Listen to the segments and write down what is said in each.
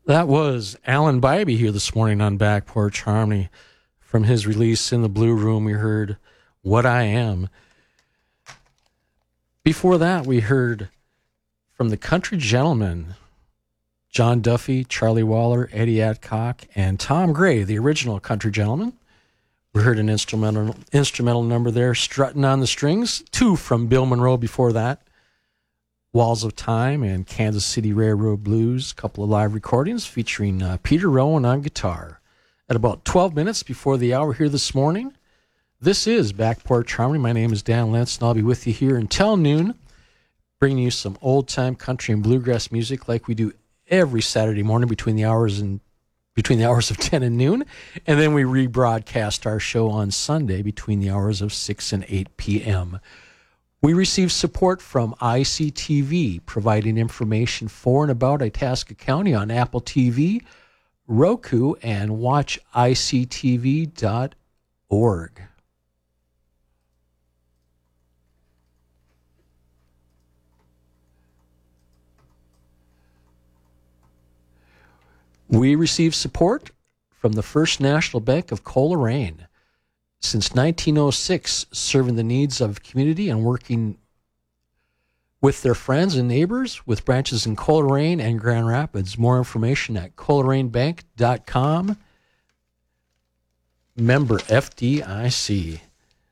That was Alan Bybee here this morning on Back Porch Harmony. From his release In the Blue Room, we heard What I Am. Before that, we heard from the Country Gentlemen, John Duffy, Charlie Waller, Eddie Adcock, and Tom Gray, the original Country Gentlemen. We heard an instrumental number there, Strutting on the Strings. Two from Bill Monroe before that, Walls of Time and Kansas City Railroad Blues, a couple of live recordings featuring Peter Rowan on guitar. At about 12 minutes before the hour here this morning, this is Back Porch Harmony. My name is Dan Lentz, and I'll be with you here until noon, bringing you some old-time country and bluegrass music like we do every Saturday morning between the hours of 10 and noon, and then we rebroadcast our show on Sunday between the hours of 6 and 8 p.m. We receive support from ICTV, providing information for and about Itasca County on Apple TV, Roku, and watchictv.org. We receive support from the First National Bank of Coleraine. Since 1906, serving the needs of community and working with their friends and neighbors with branches in Coleraine and Grand Rapids. More information at ColeraneBank.com. Member FDIC.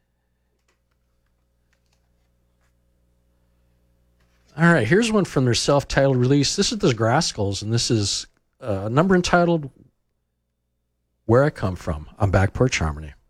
All right, here's one from their self-titled release. This is the Grascals, and this is a number entitled Where I Come From on Back Porch Harmony.